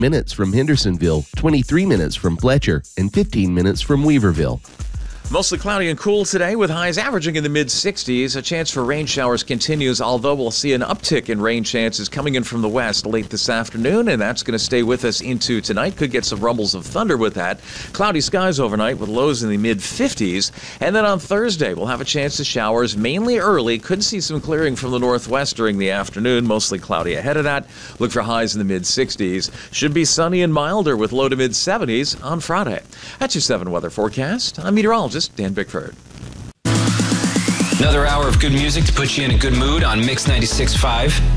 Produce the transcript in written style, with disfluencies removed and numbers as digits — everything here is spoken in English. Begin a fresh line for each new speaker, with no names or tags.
minutes from Hendersonville, 23 minutes from Fletcher, and 15 minutes from Weaverville.
Mostly cloudy and cool today with highs averaging in the mid-60s. A chance for rain showers continues, although we'll see an uptick in rain chances coming in from the west late this afternoon, and that's going to stay with us into tonight. Could get some rumbles of thunder with that. Cloudy skies overnight with lows in the mid-50s. And then on Thursday, we'll have a chance of showers mainly early. Could see some clearing from the northwest during the afternoon. Mostly cloudy ahead of that. Look for highs in the mid-60s. Should be sunny and milder with low to mid-70s on Friday. That's your 7 weather forecast. I'm meteorologist Dan Bickford.
Another hour of good music to put you in a good mood on Mix 96.5.